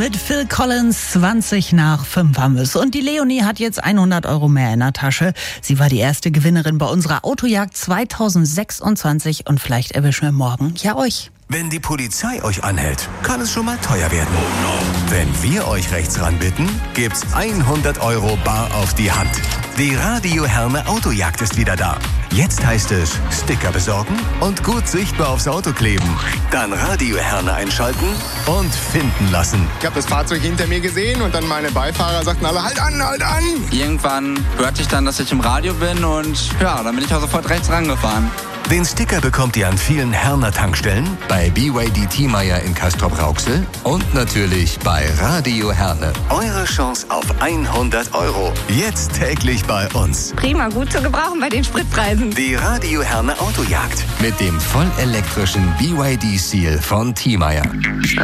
mit Phil Collins. 20 nach 5 haben wir es. Und die Leonie hat jetzt 100 Euro mehr in der Tasche. Sie war die erste Gewinnerin bei unserer Autojagd 2026 und vielleicht erwischen wir morgen ja euch. Wenn die Polizei euch anhält, kann es schon mal teuer werden. Wenn wir euch rechts ranbitten, gibt's 100 Euro bar auf die Hand. Die Radio Herne Autojagd ist wieder da. Jetzt heißt es Sticker besorgen und gut sichtbar aufs Auto kleben. Dann Radio Herne einschalten und finden lassen. Ich habe das Fahrzeug hinter mir gesehen und dann meine Beifahrer sagten alle, halt an, halt an! Irgendwann hörte ich dann, dass ich im Radio bin und ja, dann bin ich auch sofort rechts rangefahren. Den Sticker bekommt ihr an vielen Herner Tankstellen, bei BYD Thiemeyer in Castrop-Rauxel und natürlich bei Radio Herne. Eure Chance auf 100 Euro. Jetzt täglich bei uns. Prima, gut zu gebrauchen bei den Spritpreisen. Die Radio Herne Autojagd mit dem vollelektrischen BYD Seal von Thiemeyer.